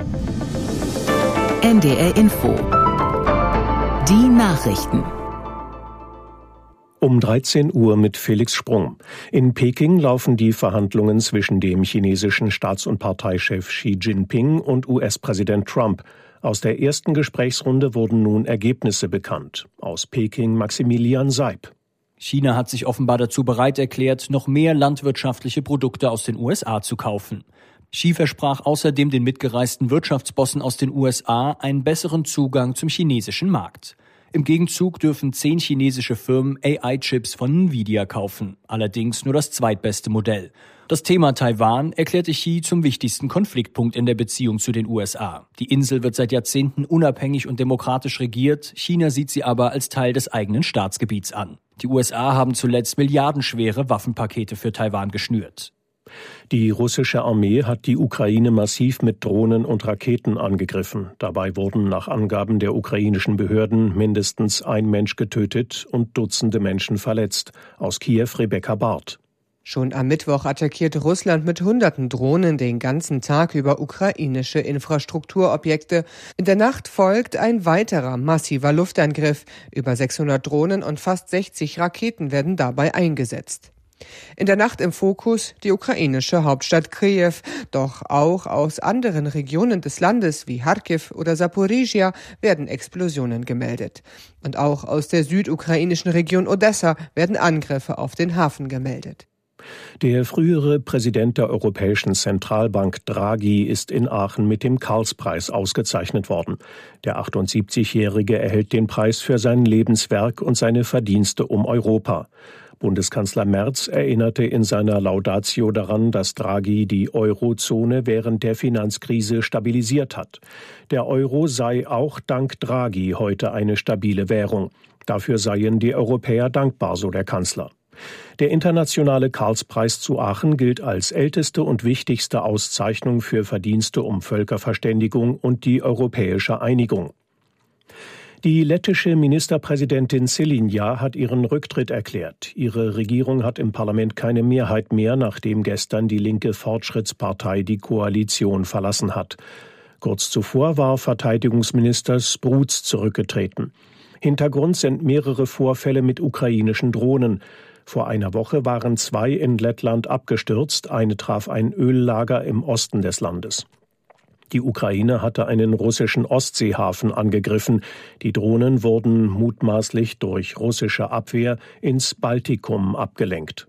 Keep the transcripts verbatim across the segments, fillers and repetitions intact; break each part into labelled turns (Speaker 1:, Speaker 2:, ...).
Speaker 1: N D R Info. Die Nachrichten.
Speaker 2: Um dreizehn Uhr mit Felix Sprung. In Peking laufen die Verhandlungen zwischen dem chinesischen Staats- und Parteichef Xi Jinping und U S-Präsident Trump. Aus der ersten Gesprächsrunde wurden nun Ergebnisse bekannt. Aus Peking Maximilian Seib.
Speaker 3: China hat sich offenbar dazu bereit erklärt, noch mehr landwirtschaftliche Produkte aus den U S A zu kaufen. Xi versprach außerdem den mitgereisten Wirtschaftsbossen aus den U S A einen besseren Zugang zum chinesischen Markt. Im Gegenzug dürfen zehn chinesische Firmen A I-Chips von Nvidia kaufen, allerdings nur das zweitbeste Modell. Das Thema Taiwan erklärte Xi zum wichtigsten Konfliktpunkt in der Beziehung zu den U S A. Die Insel wird seit Jahrzehnten unabhängig und demokratisch regiert, China sieht sie aber als Teil des eigenen Staatsgebiets an. Die U S A haben zuletzt milliardenschwere Waffenpakete für Taiwan geschnürt.
Speaker 2: Die russische Armee hat die Ukraine massiv mit Drohnen und Raketen angegriffen. Dabei wurden nach Angaben der ukrainischen Behörden mindestens ein Mensch getötet und Dutzende Menschen verletzt. Aus Kiew Rebecca Barth.
Speaker 4: Schon am Mittwoch attackierte Russland mit hunderten Drohnen den ganzen Tag über ukrainische Infrastrukturobjekte. In der Nacht folgt ein weiterer massiver Luftangriff. Über sechshundert Drohnen und fast sechzig Raketen werden dabei eingesetzt. In der Nacht im Fokus die ukrainische Hauptstadt Kiew. Doch auch aus anderen Regionen des Landes wie Charkiw oder Saporizhia werden Explosionen gemeldet. Und auch aus der südukrainischen Region Odessa werden Angriffe auf den Hafen gemeldet.
Speaker 2: Der frühere Präsident der Europäischen Zentralbank Draghi ist in Aachen mit dem Karlspreis ausgezeichnet worden. Der achtundsiebzigjährige erhält den Preis für sein Lebenswerk und seine Verdienste um Europa. Bundeskanzler Merz erinnerte in seiner Laudatio daran, dass Draghi die Eurozone während der Finanzkrise stabilisiert hat. Der Euro sei auch dank Draghi heute eine stabile Währung. Dafür seien die Europäer dankbar, so der Kanzler. Der internationale Karlspreis zu Aachen gilt als älteste und wichtigste Auszeichnung für Verdienste um Völkerverständigung und die europäische Einigung. Die lettische Ministerpräsidentin Syriza hat ihren Rücktritt erklärt. Ihre Regierung hat im Parlament keine Mehrheit mehr, nachdem gestern die linke Fortschrittspartei die Koalition verlassen hat. Kurz zuvor war Verteidigungsminister Spruz zurückgetreten. Hintergrund sind mehrere Vorfälle mit ukrainischen Drohnen. Vor einer Woche waren zwei in Lettland abgestürzt, eine traf ein Öllager im Osten des Landes. Die Ukraine hatte einen russischen Ostseehafen angegriffen. Die Drohnen wurden mutmaßlich durch russische Abwehr ins Baltikum abgelenkt.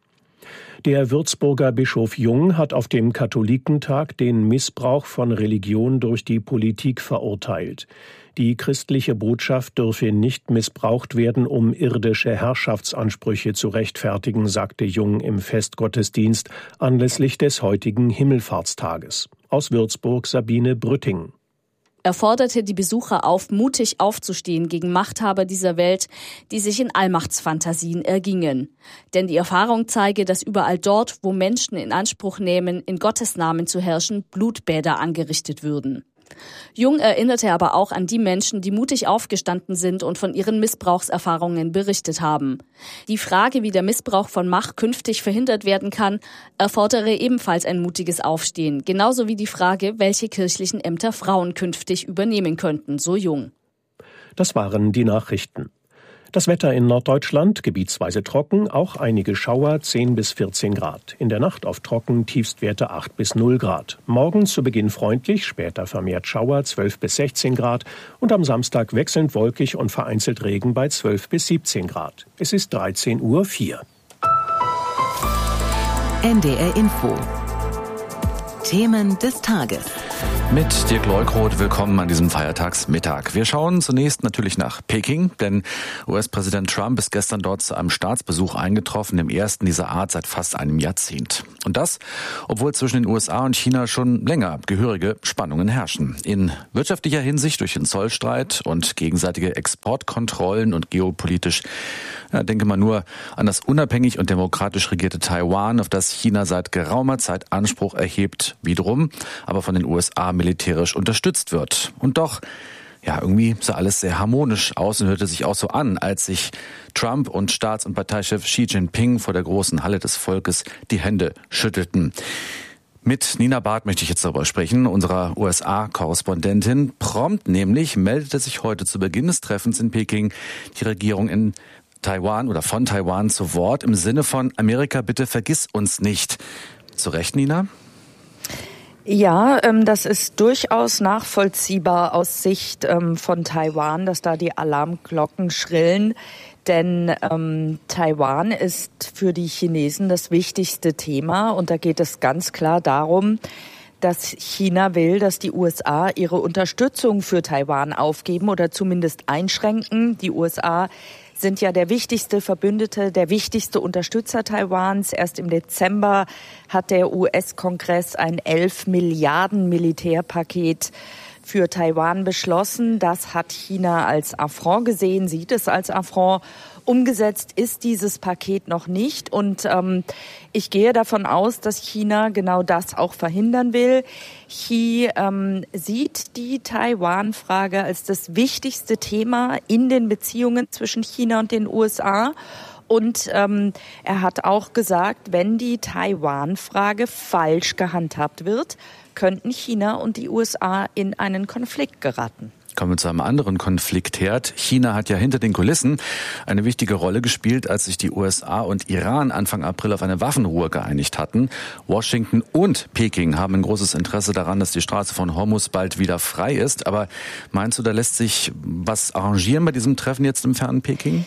Speaker 2: Der Würzburger Bischof Jung hat auf dem Katholikentag den Missbrauch von Religion durch die Politik verurteilt. Die christliche Botschaft dürfe nicht missbraucht werden, um irdische Herrschaftsansprüche zu rechtfertigen, sagte Jung im Festgottesdienst anlässlich des heutigen Himmelfahrtstages. Aus Würzburg Sabine Brütting.
Speaker 5: Er forderte die Besucher auf, mutig aufzustehen gegen Machthaber dieser Welt, die sich in Allmachtsfantasien ergingen. Denn die Erfahrung zeige, dass überall dort, wo Menschen in Anspruch nehmen, in Gottes Namen zu herrschen, Blutbäder angerichtet würden. Jung erinnerte aber auch an die Menschen, die mutig aufgestanden sind und von ihren Missbrauchserfahrungen berichtet haben. Die Frage, wie der Missbrauch von Macht künftig verhindert werden kann, erfordere ebenfalls ein mutiges Aufstehen, genauso wie die Frage, welche kirchlichen Ämter Frauen künftig übernehmen könnten, so Jung.
Speaker 2: Das waren die Nachrichten. Das Wetter in Norddeutschland, gebietsweise trocken, auch einige Schauer, zehn bis vierzehn Grad. In der Nacht auf trocken, Tiefstwerte acht bis null Grad. Morgen zu Beginn freundlich, später vermehrt Schauer, zwölf bis sechzehn Grad. Und am Samstag wechselnd wolkig und vereinzelt Regen bei zwölf bis siebzehn Grad. Es ist dreizehn Uhr vier.
Speaker 1: N D R Info. Themen des Tages.
Speaker 6: Mit Dirk Leukroth, willkommen an diesem Feiertagsmittag. Wir schauen zunächst natürlich nach Peking, denn U S-Präsident Trump ist gestern dort zu einem Staatsbesuch eingetroffen, dem ersten dieser Art seit fast einem Jahrzehnt. Und das, obwohl zwischen den U S A und China schon länger gehörige Spannungen herrschen. In wirtschaftlicher Hinsicht durch den Zollstreit und gegenseitige Exportkontrollen und geopolitisch, ja, denke mal nur an das unabhängig und demokratisch regierte Taiwan, auf das China seit geraumer Zeit Anspruch erhebt, wiederum aber von den U S A militärisch unterstützt wird. Und doch, ja, irgendwie sah alles sehr harmonisch aus und hörte sich auch so an, als sich Trump und Staats- und Parteichef Xi Jinping vor der großen Halle des Volkes die Hände schüttelten. Mit Nina Barth möchte ich jetzt darüber sprechen, unserer U S A-Korrespondentin. Prompt nämlich meldete sich heute zu Beginn des Treffens in Peking die Regierung in Taiwan oder von Taiwan zu Wort im Sinne von Amerika, bitte vergiss uns nicht. Zu Recht, Nina?
Speaker 7: Ja, ähm, das ist durchaus nachvollziehbar aus Sicht ähm, von Taiwan, dass da die Alarmglocken schrillen. Denn ähm, Taiwan ist für die Chinesen das wichtigste Thema. Und da geht es ganz klar darum, dass China will, dass die U S A ihre Unterstützung für Taiwan aufgeben oder zumindest einschränken. Die U S A sind ja der wichtigste Verbündete, der wichtigste Unterstützer Taiwans. Erst im Dezember hat der U S-Kongress ein elf Milliarden Militärpaket für Taiwan beschlossen. Das hat China als Affront gesehen, sieht es als Affront. Umgesetzt ist dieses Paket noch nicht. Und ähm, ich gehe davon aus, dass China genau das auch verhindern will. Xi ähm, sieht die Taiwan-Frage als das wichtigste Thema in den Beziehungen zwischen China und den U S A. Und ähm, er hat auch gesagt, wenn die Taiwan-Frage falsch gehandhabt wird, könnten China und die U S A in einen Konflikt geraten.
Speaker 6: Kommen wir zu einem anderen Konfliktherd. China hat ja hinter den Kulissen eine wichtige Rolle gespielt, als sich die U S A und Iran Anfang April auf eine Waffenruhe geeinigt hatten. Washington und Peking haben ein großes Interesse daran, dass die Straße von Hormuz bald wieder frei ist. Aber meinst du, da lässt sich was arrangieren bei diesem Treffen jetzt im fernen Peking?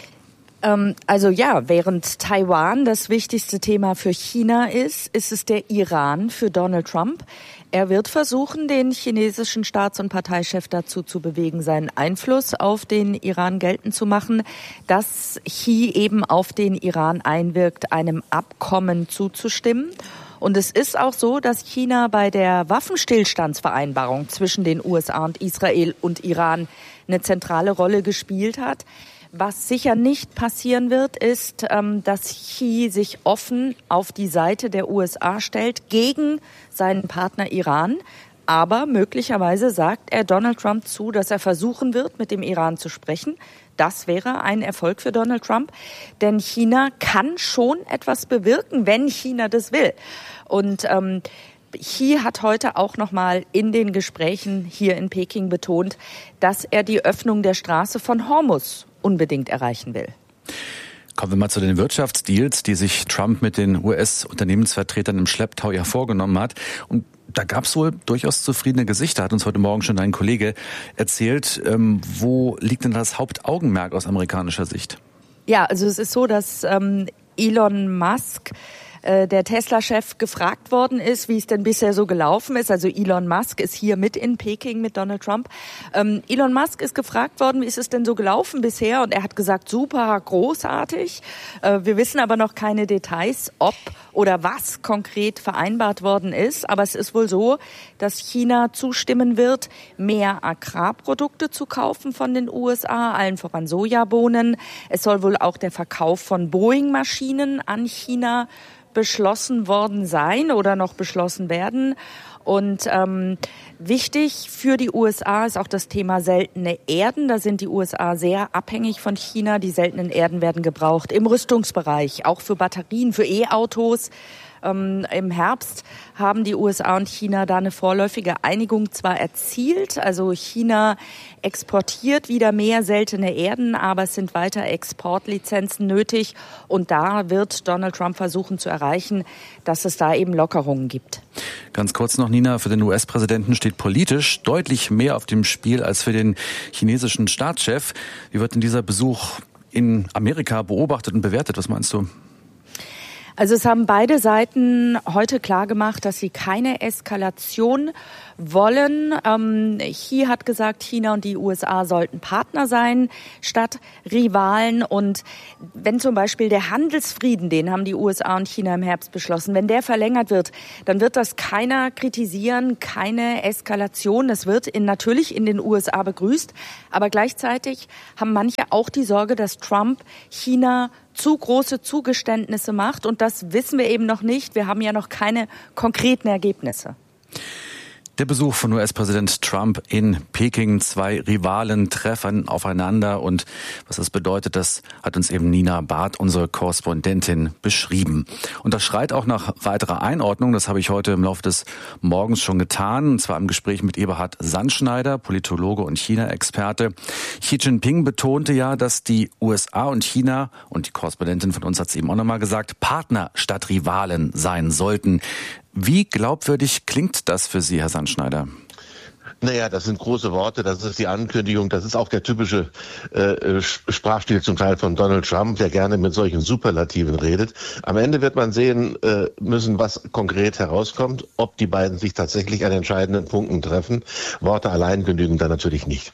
Speaker 7: Also ja, während Taiwan das wichtigste Thema für China ist, ist es der Iran für Donald Trump. Er wird versuchen, den chinesischen Staats- und Parteichef dazu zu bewegen, seinen Einfluss auf den Iran geltend zu machen, dass Xi eben auf den Iran einwirkt, einem Abkommen zuzustimmen. Und es ist auch so, dass China bei der Waffenstillstandsvereinbarung zwischen den U S A und Israel und Iran eine zentrale Rolle gespielt hat. Was sicher nicht passieren wird, ist, dass Xi sich offen auf die Seite der U S A stellt gegen seinen Partner Iran. Aber möglicherweise sagt er Donald Trump zu, dass er versuchen wird, mit dem Iran zu sprechen. Das wäre ein Erfolg für Donald Trump. Denn China kann schon etwas bewirken, wenn China das will. Und ähm, Xi hat heute auch noch mal in den Gesprächen hier in Peking betont, dass er die Öffnung der Straße von Hormuz unbedingt erreichen will.
Speaker 6: Kommen wir mal zu den Wirtschaftsdeals, die sich Trump mit den U S-Unternehmensvertretern im Schlepptau ja vorgenommen hat. Und da gab es wohl durchaus zufriedene Gesichter, hat uns heute Morgen schon ein Kollege erzählt. Ähm, wo liegt denn das Hauptaugenmerk aus amerikanischer Sicht?
Speaker 7: Ja, also es ist so, dass ähm, Elon Musk, der Tesla-Chef, gefragt worden ist, wie es denn bisher so gelaufen ist. Also Elon Musk ist hier mit in Peking mit Donald Trump. Ähm, Elon Musk ist gefragt worden, wie ist es denn so gelaufen bisher? Und er hat gesagt, super, großartig. Äh, wir wissen aber noch keine Details, ob oder was konkret vereinbart worden ist. Aber es ist wohl so, dass China zustimmen wird, mehr Agrarprodukte zu kaufen von den U S A, allen voran Sojabohnen. Es soll wohl auch der Verkauf von Boeing-Maschinen an China beschlossen worden sein oder noch beschlossen werden. Und ähm, wichtig für die U S A ist auch das Thema seltene Erden. Da sind die U S A sehr abhängig von China. Die seltenen Erden werden gebraucht im Rüstungsbereich, auch für Batterien, für E-Autos. Ähm, Im Herbst haben die U S A und China da eine vorläufige Einigung zwar erzielt, also China exportiert wieder mehr seltene Erden, aber es sind weiter Exportlizenzen nötig und da wird Donald Trump versuchen zu erreichen, dass es da eben Lockerungen gibt.
Speaker 6: Ganz kurz noch, Nina, für den U S-Präsidenten steht politisch deutlich mehr auf dem Spiel als für den chinesischen Staatschef. Wie wird denn dieser Besuch in Amerika beobachtet und bewertet? Was meinst du?
Speaker 7: Also es haben beide Seiten heute klargemacht, dass sie keine Eskalation wollen. Ähm, Xi hat gesagt, China und die U S A sollten Partner sein statt Rivalen. Und wenn zum Beispiel der Handelsfrieden, den haben die U S A und China im Herbst beschlossen, wenn der verlängert wird, dann wird das keiner kritisieren, keine Eskalation. Das wird in, natürlich in den U S A begrüßt. Aber gleichzeitig haben manche auch die Sorge, dass Trump China zu große Zugeständnisse macht. Und das wissen wir eben noch nicht. Wir haben ja noch keine konkreten Ergebnisse.
Speaker 6: Der Besuch von U S-Präsident Trump in Peking, zwei Rivalen treffen aufeinander und was das bedeutet, das hat uns eben Nina Barth, unsere Korrespondentin, beschrieben. Und das schreit auch nach weiterer Einordnung, das habe ich heute im Laufe des Morgens schon getan, und zwar im Gespräch mit Eberhard Sandschneider, Politologe und China-Experte. Xi Jinping betonte ja, dass die U S A und China, und die Korrespondentin von uns hat es eben auch nochmal gesagt, Partner statt Rivalen sein sollten. Wie glaubwürdig klingt das für Sie, Herr Sandschneider?
Speaker 8: Naja, das sind große Worte, das ist die Ankündigung, das ist auch der typische äh, Sprachstil zum Teil von Donald Trump, der gerne mit solchen Superlativen redet. Am Ende wird man sehen äh, müssen, was konkret herauskommt, ob die beiden sich tatsächlich an entscheidenden Punkten treffen. Worte allein genügen da natürlich nicht.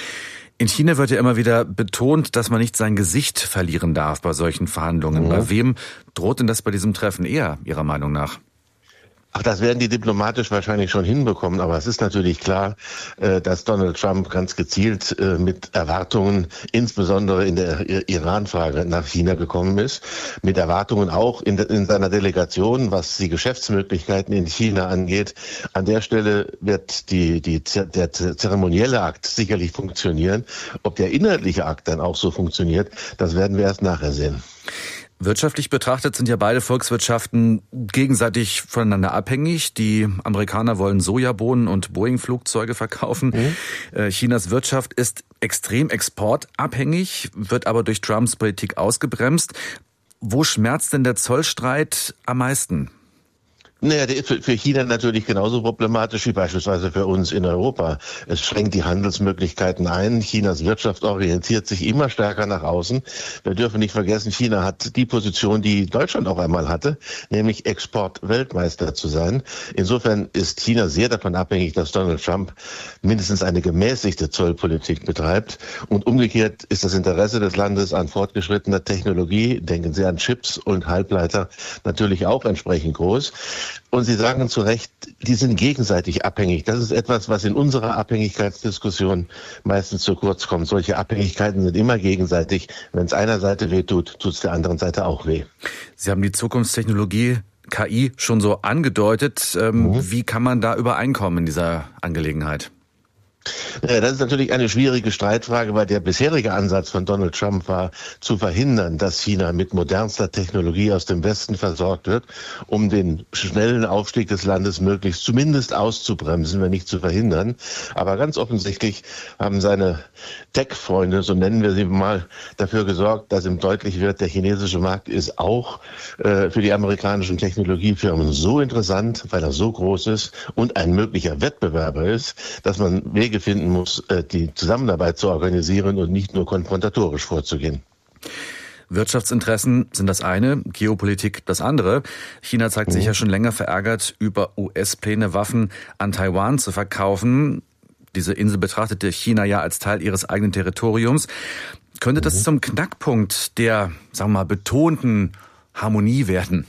Speaker 6: In China wird ja immer wieder betont, dass man nicht sein Gesicht verlieren darf bei solchen Verhandlungen. Mhm. Bei wem droht denn das bei diesem Treffen eher, Ihrer Meinung nach?
Speaker 8: Ach, das werden die diplomatisch wahrscheinlich schon hinbekommen, aber es ist natürlich klar, dass Donald Trump ganz gezielt mit Erwartungen, insbesondere in der Iran-Frage, nach China gekommen ist. Mit Erwartungen auch in, in seiner Delegation, was die Geschäftsmöglichkeiten in China angeht. An der Stelle wird die, die, der zeremonielle Akt sicherlich funktionieren. Ob der inhaltliche Akt dann auch so funktioniert, das werden wir erst nachher sehen.
Speaker 6: Wirtschaftlich betrachtet sind ja beide Volkswirtschaften gegenseitig voneinander abhängig. Die Amerikaner wollen Sojabohnen und Boeing-Flugzeuge verkaufen. Mhm. Chinas Wirtschaft ist extrem exportabhängig, wird aber durch Trumps Politik ausgebremst. Wo schmerzt denn der Zollstreit am meisten?
Speaker 8: Naja, der ist für China natürlich genauso problematisch wie beispielsweise für uns in Europa. Es schränkt die Handelsmöglichkeiten ein. Chinas Wirtschaft orientiert sich immer stärker nach außen. Wir dürfen nicht vergessen, China hat die Position, die Deutschland auch einmal hatte, nämlich Exportweltmeister zu sein. Insofern ist China sehr davon abhängig, dass Donald Trump mindestens eine gemäßigte Zollpolitik betreibt. Und umgekehrt ist das Interesse des Landes an fortgeschrittener Technologie, denken Sie an Chips und Halbleiter, natürlich auch entsprechend groß. Und Sie sagen zu Recht, die sind gegenseitig abhängig. Das ist etwas, was in unserer Abhängigkeitsdiskussion meistens zu kurz kommt. Solche Abhängigkeiten sind immer gegenseitig. Wenn es einer Seite weh tut, tut es der anderen Seite auch weh.
Speaker 6: Sie haben die Zukunftstechnologie K I schon so angedeutet. Ähm, mhm. Wie kann man da übereinkommen in dieser Angelegenheit?
Speaker 8: Ja, das ist natürlich eine schwierige Streitfrage, weil der bisherige Ansatz von Donald Trump war, zu verhindern, dass China mit modernster Technologie aus dem Westen versorgt wird, um den schnellen Aufstieg des Landes möglichst zumindest auszubremsen, wenn nicht zu verhindern. Aber ganz offensichtlich haben seine Tech-Freunde, so nennen wir sie mal, dafür gesorgt, dass ihm deutlich wird, der chinesische Markt ist auch äh, für die amerikanischen Technologiefirmen so interessant, weil er so groß ist und ein möglicher Wettbewerber ist, dass man Wege finden muss, die Zusammenarbeit zu organisieren und nicht nur konfrontatorisch vorzugehen.
Speaker 6: Wirtschaftsinteressen sind das eine, Geopolitik das andere. China zeigt mhm. sich ja schon länger verärgert über U S-Pläne, Waffen an Taiwan zu verkaufen. Diese Insel betrachtete China ja als Teil ihres eigenen Territoriums. Könnte das mhm. zum Knackpunkt der, sagen wir mal, betonten Harmonie werden?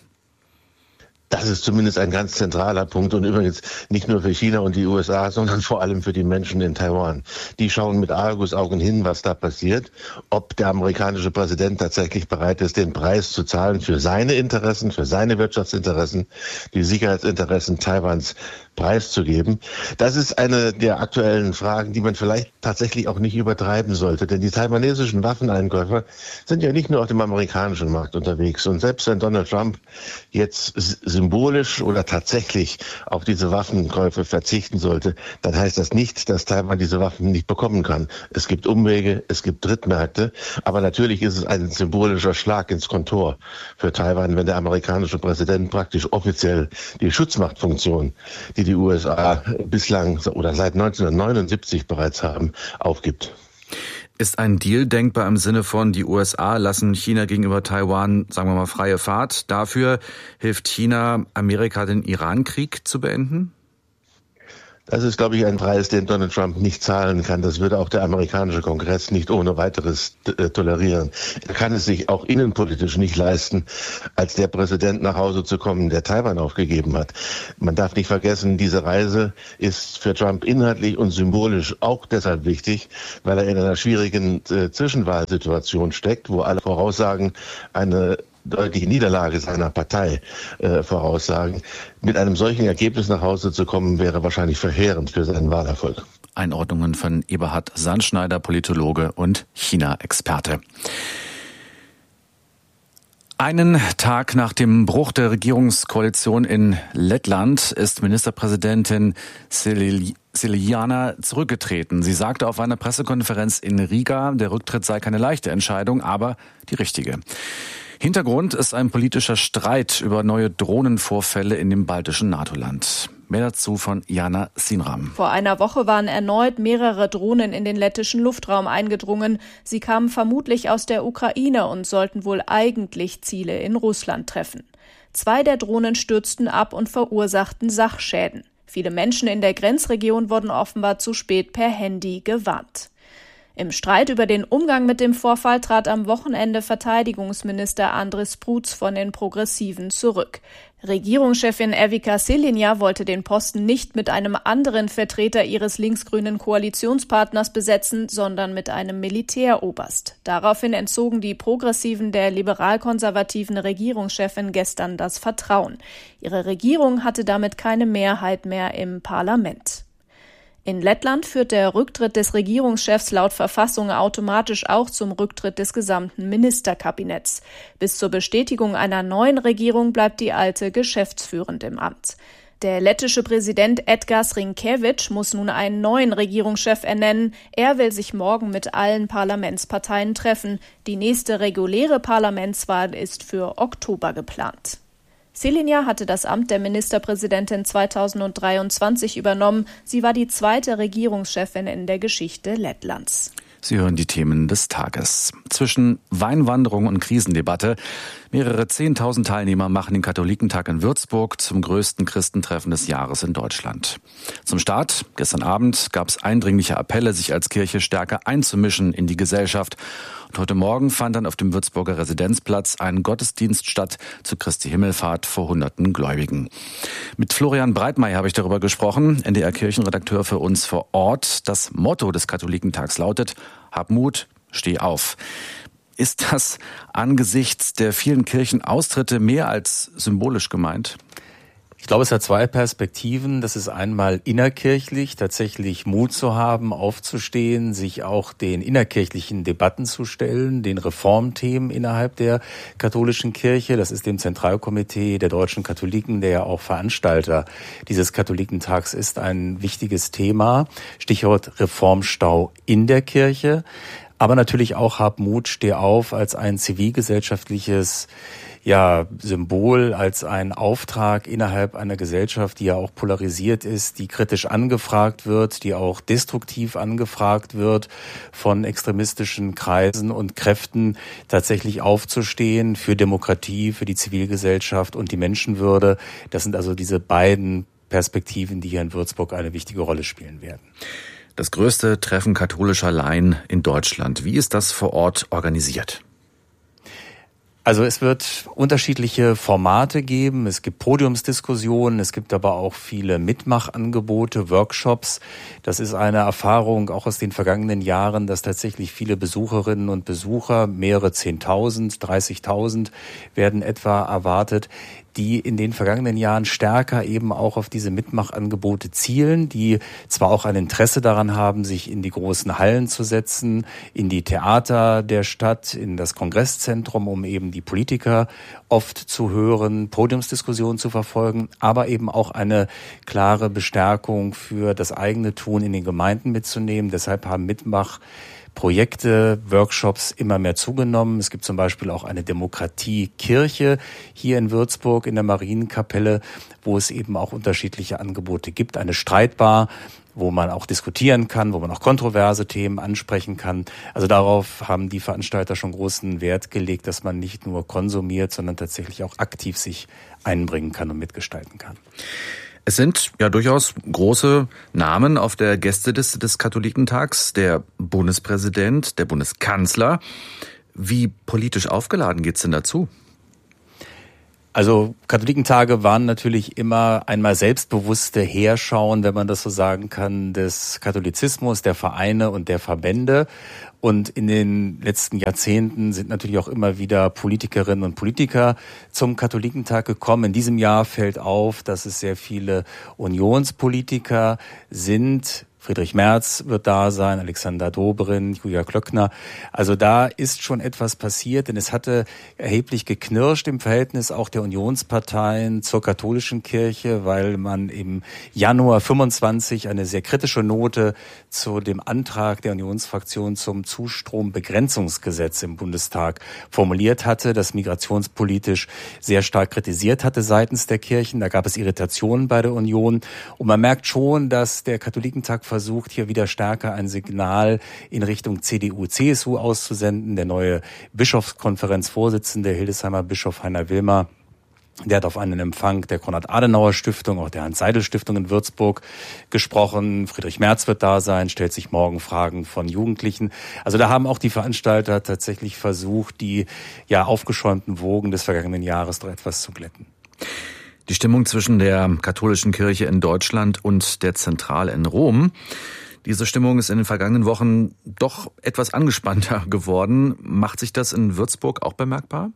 Speaker 8: Das ist zumindest ein ganz zentraler Punkt und übrigens nicht nur für China und die U S A, sondern vor allem für die Menschen in Taiwan. Die schauen mit Argusaugen hin, was da passiert, ob der amerikanische Präsident tatsächlich bereit ist, den Preis zu zahlen für seine Interessen, für seine Wirtschaftsinteressen, die Sicherheitsinteressen Taiwans preiszugeben. Das ist eine der aktuellen Fragen, die man vielleicht tatsächlich auch nicht übertreiben sollte. Denn die taiwanesischen Waffeneinkäufer sind ja nicht nur auf dem amerikanischen Markt unterwegs. Und selbst wenn Donald Trump jetzt symbolisch oder tatsächlich auf diese Waffenkäufe verzichten sollte, dann heißt das nicht, dass Taiwan diese Waffen nicht bekommen kann. Es gibt Umwege, es gibt Drittmärkte. Aber natürlich ist es ein symbolischer Schlag ins Kontor für Taiwan, wenn der amerikanische Präsident praktisch offiziell die Schutzmachtfunktion, die die U S A bislang oder seit neunzehnhundertneunundsiebzig bereits haben, aufgibt.
Speaker 6: Ist ein Deal denkbar im Sinne von, die U S A lassen China gegenüber Taiwan, sagen wir mal, freie Fahrt. Dafür hilft China Amerika, den Iran-Krieg zu beenden?
Speaker 8: Das ist, glaube ich, ein Preis, den Donald Trump nicht zahlen kann. Das würde auch der amerikanische Kongress nicht ohne weiteres äh, tolerieren. Er kann es sich auch innenpolitisch nicht leisten, als der Präsident nach Hause zu kommen, der Taiwan aufgegeben hat. Man darf nicht vergessen, diese Reise ist für Trump inhaltlich und symbolisch auch deshalb wichtig, weil er in einer schwierigen äh, Zwischenwahlsituation steckt, wo alle voraussagen, eine deutliche Niederlage seiner Partei äh, voraussagen. Mit einem solchen Ergebnis nach Hause zu kommen, wäre wahrscheinlich verheerend für seinen Wahlerfolg.
Speaker 6: Einordnungen von Eberhard Sandschneider, Politologe und China-Experte. Einen Tag nach dem Bruch der Regierungskoalition in Lettland ist Ministerpräsidentin Siljaana zurückgetreten. Sie sagte auf einer Pressekonferenz in Riga, der Rücktritt sei keine leichte Entscheidung, aber die richtige. Hintergrund ist ein politischer Streit über neue Drohnenvorfälle in dem baltischen NATO-Land. Mehr dazu von Jana Sinram.
Speaker 9: Vor einer Woche waren erneut mehrere Drohnen in den lettischen Luftraum eingedrungen. Sie kamen vermutlich aus der Ukraine und sollten wohl eigentlich Ziele in Russland treffen. Zwei der Drohnen stürzten ab und verursachten Sachschäden. Viele Menschen in der Grenzregion wurden offenbar zu spät per Handy gewarnt. Im Streit über den Umgang mit dem Vorfall trat am Wochenende Verteidigungsminister Andris Prutz von den Progressiven zurück. Regierungschefin Evika Silinja wollte den Posten nicht mit einem anderen Vertreter ihres linksgrünen Koalitionspartners besetzen, sondern mit einem Militäroberst. Daraufhin entzogen die Progressiven der liberal-konservativen Regierungschefin gestern das Vertrauen. Ihre Regierung hatte damit keine Mehrheit mehr im Parlament. In Lettland führt der Rücktritt des Regierungschefs laut Verfassung automatisch auch zum Rücktritt des gesamten Ministerkabinetts. Bis zur Bestätigung einer neuen Regierung bleibt die alte geschäftsführend im Amt. Der lettische Präsident Edgars Rinkēvičs muss nun einen neuen Regierungschef ernennen. Er will sich morgen mit allen Parlamentsparteien treffen. Die nächste reguläre Parlamentswahl ist für Oktober geplant. Silinja hatte das Amt der Ministerpräsidentin zweitausenddreiundzwanzig übernommen. Sie war die zweite Regierungschefin in der Geschichte Lettlands.
Speaker 6: Sie hören die Themen des Tages. Zwischen Weinwanderung und Krisendebatte. Mehrere Zehntausend Teilnehmer machen den Katholikentag in Würzburg zum größten Christentreffen des Jahres in Deutschland. Zum Start gestern Abend gab es eindringliche Appelle, sich als Kirche stärker einzumischen in die Gesellschaft. Und heute Morgen fand dann auf dem Würzburger Residenzplatz ein Gottesdienst statt zu Christi Himmelfahrt vor hunderten Gläubigen. Mit Florian Breitmeier habe ich darüber gesprochen, N D R-Kirchenredakteur für uns vor Ort. Das Motto des Katholikentags lautet: Hab Mut, steh auf. Ist das angesichts der vielen Kirchenaustritte mehr als symbolisch gemeint?
Speaker 10: Ich glaube, es hat zwei Perspektiven. Das ist einmal innerkirchlich, tatsächlich Mut zu haben, aufzustehen, sich auch den innerkirchlichen Debatten zu stellen, den Reformthemen innerhalb der katholischen Kirche. Das ist dem Zentralkomitee der deutschen Katholiken, der ja auch Veranstalter dieses Katholikentags ist, ein wichtiges Thema. Stichwort Reformstau in der Kirche. Aber natürlich auch Hab Mut, steh auf als ein zivilgesellschaftliches ja, Symbol, als ein Auftrag innerhalb einer Gesellschaft, die ja auch polarisiert ist, die kritisch angefragt wird, die auch destruktiv angefragt wird von extremistischen Kreisen und Kräften, tatsächlich aufzustehen für Demokratie, für die Zivilgesellschaft und die Menschenwürde. Das sind also diese beiden Perspektiven, die hier in Würzburg eine wichtige Rolle spielen werden.
Speaker 6: Das größte Treffen katholischer Laien in Deutschland. Wie ist das vor Ort organisiert?
Speaker 10: Also es wird unterschiedliche Formate geben. Es gibt Podiumsdiskussionen, es gibt aber auch viele Mitmachangebote, Workshops. Das ist eine Erfahrung auch aus den vergangenen Jahren, dass tatsächlich viele Besucherinnen und Besucher, mehrere Zehntausend, dreißigtausend werden etwa erwartet, die in den vergangenen Jahren stärker eben auch auf diese Mitmachangebote zielen, die zwar auch ein Interesse daran haben, sich in die großen Hallen zu setzen, in die Theater der Stadt, in das Kongresszentrum, um eben die Politiker oft zu hören, Podiumsdiskussionen zu verfolgen, aber eben auch eine klare Bestärkung für das eigene Tun in den Gemeinden mitzunehmen. Deshalb haben Mitmach Projekte, Workshops immer mehr zugenommen. Es gibt zum Beispiel auch eine Demokratiekirche hier in Würzburg in der Marienkapelle, wo es eben auch unterschiedliche Angebote gibt. Eine Streitbar, wo man auch diskutieren kann, wo man auch kontroverse Themen ansprechen kann. Also darauf haben die Veranstalter schon großen Wert gelegt, dass man nicht nur konsumiert, sondern tatsächlich auch aktiv sich einbringen kann und mitgestalten kann.
Speaker 6: Es sind ja durchaus große Namen auf der Gästeliste des Katholikentags. Der Bundespräsident, der Bundeskanzler. Wie politisch aufgeladen geht's denn dazu?
Speaker 10: Also Katholikentage waren natürlich immer einmal selbstbewusste Heerschauen, wenn man das so sagen kann, des Katholizismus, der Vereine und der Verbände. Und in den letzten Jahrzehnten sind natürlich auch immer wieder Politikerinnen und Politiker zum Katholikentag gekommen. In diesem Jahr fällt auf, dass es sehr viele Unionspolitiker sind. Friedrich Merz wird da sein, Alexander Dobrindt, Julia Klöckner. Also da ist schon etwas passiert, denn es hatte erheblich geknirscht im Verhältnis auch der Unionsparteien zur katholischen Kirche, weil man im Januar fünfundzwanzig eine sehr kritische Note zu dem Antrag der Unionsfraktion zum Zustrombegrenzungsgesetz im Bundestag formuliert hatte, das migrationspolitisch sehr stark kritisiert hatte seitens der Kirchen. Da gab es Irritationen bei der Union. Und man merkt schon, dass der Katholikentag versucht, hier wieder stärker ein Signal in Richtung C D U, C S U auszusenden. Der neue Bischofskonferenzvorsitzende, Hildesheimer Bischof Heiner Wilmer, der hat auf einen Empfang der Konrad-Adenauer-Stiftung, auch der Hans-Seidel-Stiftung in Würzburg gesprochen. Friedrich Merz wird da sein, stellt sich morgen Fragen von Jugendlichen. Also da haben auch die Veranstalter tatsächlich versucht, die ja aufgeschäumten Wogen des vergangenen Jahres doch etwas zu glätten.
Speaker 6: Die Stimmung zwischen der katholischen Kirche in Deutschland und der Zentrale in Rom, diese Stimmung ist in den vergangenen Wochen doch etwas angespannter geworden. Macht sich das in Würzburg auch bemerkbar?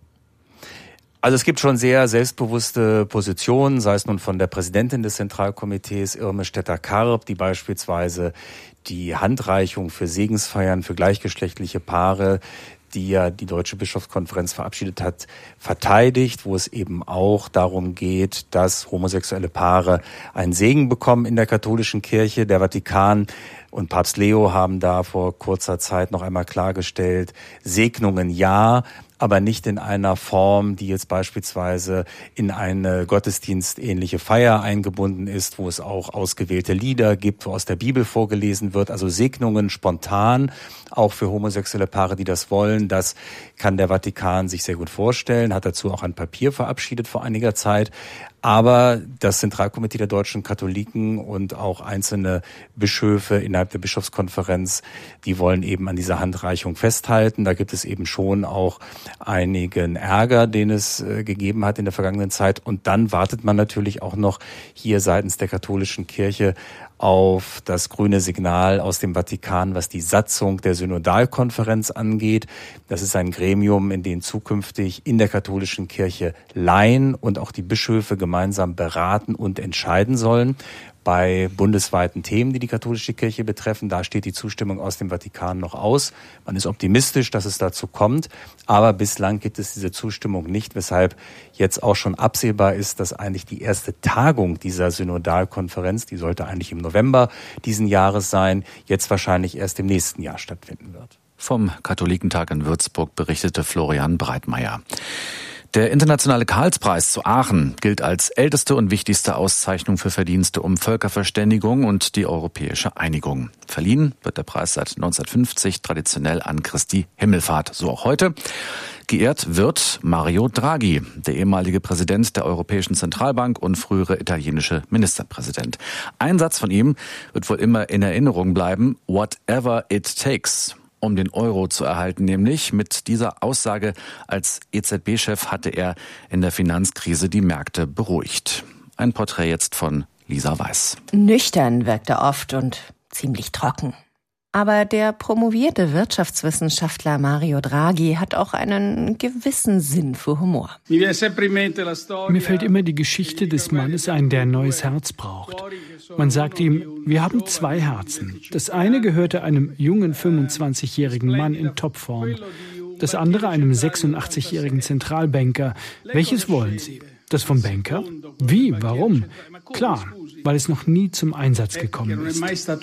Speaker 10: Also es gibt schon sehr selbstbewusste Positionen, sei es nun von der Präsidentin des Zentralkomitees Irme Stetter-Karp, die beispielsweise die Handreichung für Segensfeiern für gleichgeschlechtliche Paare, die ja die Deutsche Bischofskonferenz verabschiedet hat, verteidigt, wo es eben auch darum geht, dass homosexuelle Paare einen Segen bekommen in der katholischen Kirche. Der Vatikan und Papst Leo haben da vor kurzer Zeit noch einmal klargestellt, Segnungen ja, aber nicht in einer Form, die jetzt beispielsweise in eine gottesdienstähnliche Feier eingebunden ist, wo es auch ausgewählte Lieder gibt, wo aus der Bibel vorgelesen wird. Also Segnungen spontan, auch für homosexuelle Paare, die das wollen. Das kann der Vatikan sich sehr gut vorstellen, hat dazu auch ein Papier verabschiedet vor einiger Zeit. Aber das Zentralkomitee der deutschen Katholiken und auch einzelne Bischöfe innerhalb der Bischofskonferenz, die wollen eben an dieser Handreichung festhalten. Da gibt es eben schon auch einigen Ärger, den es äh, gegeben hat in der vergangenen Zeit. Und dann wartet man natürlich auch noch hier seitens der katholischen Kirche auf das grüne Signal aus dem Vatikan, was die Satzung der Synodalkonferenz angeht. Das ist ein Gremium, in dem zukünftig in der katholischen Kirche Laien und auch die Bischöfe gemeinsam beraten und entscheiden sollen. Bei bundesweiten Themen, die die katholische Kirche betreffen, da steht die Zustimmung aus dem Vatikan noch aus. Man ist optimistisch, dass es dazu kommt, aber bislang gibt es diese Zustimmung nicht, weshalb jetzt auch schon absehbar ist, dass eigentlich die erste Tagung dieser Synodalkonferenz, die sollte eigentlich im November diesen Jahres sein, jetzt wahrscheinlich erst im nächsten Jahr stattfinden wird.
Speaker 6: Vom Katholikentag in Würzburg berichtete Florian Breitmeier. Der internationale Karlspreis zu Aachen gilt als älteste und wichtigste Auszeichnung für Verdienste um Völkerverständigung und die europäische Einigung. Verliehen wird der Preis seit neunzehnhundertfünfzig traditionell an Christi Himmelfahrt, so auch heute. Geehrt wird Mario Draghi, der ehemalige Präsident der Europäischen Zentralbank und frühere italienische Ministerpräsident. Ein Satz von ihm wird wohl immer in Erinnerung bleiben: Whatever it takes. Um den Euro zu erhalten, nämlich mit dieser Aussage als E Z B-Chef hatte er in der Finanzkrise die Märkte beruhigt. Ein Porträt jetzt von Lisa Weiß.
Speaker 11: Nüchtern wirkt er oft und ziemlich trocken. Aber der promovierte Wirtschaftswissenschaftler Mario Draghi hat auch einen gewissen Sinn für Humor.
Speaker 12: Mir fällt immer die Geschichte des Mannes ein, der ein neues Herz braucht. Man sagt ihm, wir haben zwei Herzen. Das eine gehörte einem jungen fünfundzwanzigjährigen Mann in Topform. Das andere einem sechsundachtzig-jährigen Zentralbanker. Welches wollen Sie? Das vom Banker? Wie? Warum? Klar, weil es noch nie zum Einsatz gekommen ist.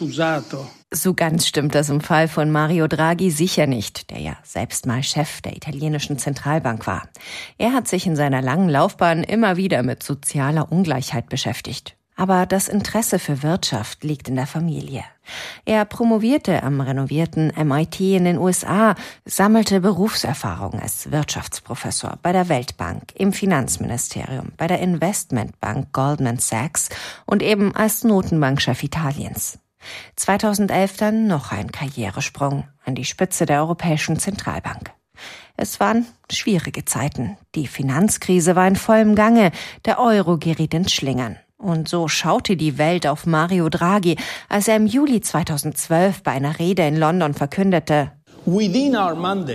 Speaker 11: So ganz stimmt das im Fall von Mario Draghi sicher nicht, der ja selbst mal Chef der italienischen Zentralbank war. Er hat sich in seiner langen Laufbahn immer wieder mit sozialer Ungleichheit beschäftigt. Aber das Interesse für Wirtschaft liegt in der Familie. Er promovierte am renovierten M I T in den U S A, sammelte Berufserfahrung als Wirtschaftsprofessor bei der Weltbank, im Finanzministerium, bei der Investmentbank Goldman Sachs und eben als Notenbankchef Italiens. zweitausendelf dann noch ein Karrieresprung an die Spitze der Europäischen Zentralbank. Es waren schwierige Zeiten. Die Finanzkrise war in vollem Gange, der Euro geriet ins Schlingern. Und so schaute die Welt auf Mario Draghi, als er im Juli zweitausendzwölf bei einer Rede in London verkündete: